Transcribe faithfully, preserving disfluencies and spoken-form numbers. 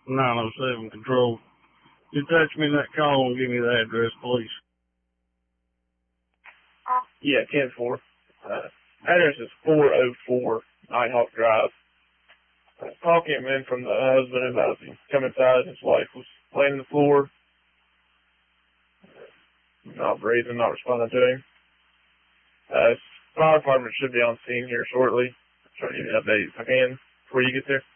nine oh seven control. You touch me in that call and give me the address, please. Yeah, ten four. Uh, address is four oh four Nighthawk Drive. Uh, call came in from the husband about him come inside. His wife was laying on the floor, not breathing, not responding to him. Uh, fire department should be on scene here shortly. Try to give you an update if I can before you get there.